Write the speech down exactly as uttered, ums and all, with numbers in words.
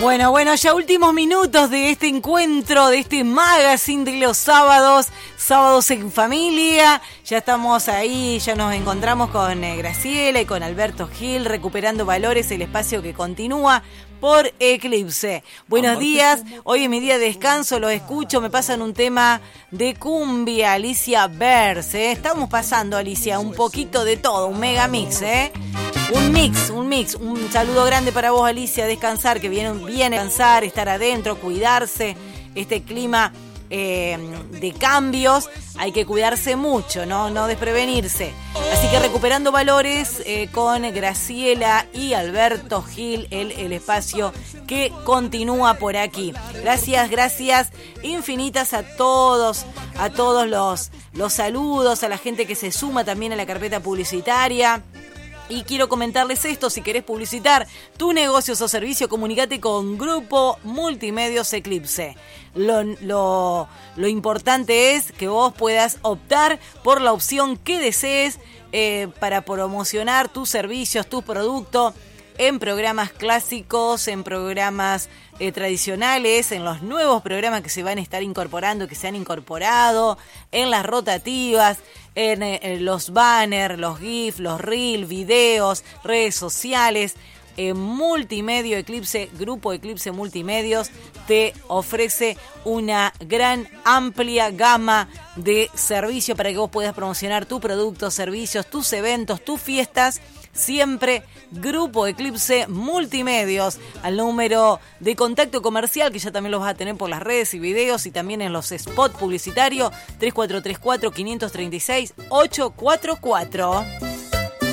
Bueno, bueno, ya últimos minutos de este encuentro, de este magazine de los sábados, sábados en familia. Ya estamos ahí, ya nos encontramos con eh, Graciela y con Alberto Gil, recuperando valores, el espacio que continúa por Eclipse. Buenos días, hoy es mi día de descanso, los escucho, me pasan un tema de cumbia, Alicia Vers, ¿eh? Estamos pasando, Alicia, un poquito de todo, un mega mix, ¿eh? Un mix, un mix, un saludo grande para vos, Alicia, descansar, que viene, viene a descansar, estar adentro, cuidarse, este clima eh, de cambios, hay que cuidarse mucho, no, no desprevenirse. Así que recuperando valores eh, con Graciela y Alberto Gil, el, el espacio que continúa por aquí. Gracias, gracias infinitas a todos, a todos los, los saludos, a la gente que se suma también a la carpeta publicitaria. Y quiero comentarles esto, si querés publicitar tu negocio o servicio, comunicate con Grupo Multimedios Eclipse. Lo, lo, lo importante es que vos puedas optar por la opción que desees eh, para promocionar tus servicios, tus productos en programas clásicos, en programas eh, tradicionales, en los nuevos programas que se van a estar incorporando, que se han incorporado, en las rotativas, en, eh, en los banners, los GIF, los reels, videos, redes sociales. Eh, Multimedio Eclipse, Grupo Eclipse Multimedios, te ofrece una gran, amplia gama de servicios para que vos puedas promocionar tus productos, servicios, tus eventos, tus fiestas. Siempre Grupo Eclipse Multimedios, al número de contacto comercial, que ya también lo vas a tener por las redes y videos y también en los spots publicitarios, tres cuatro tres cuatro, cinco tres seis, ocho cuatro cuatro.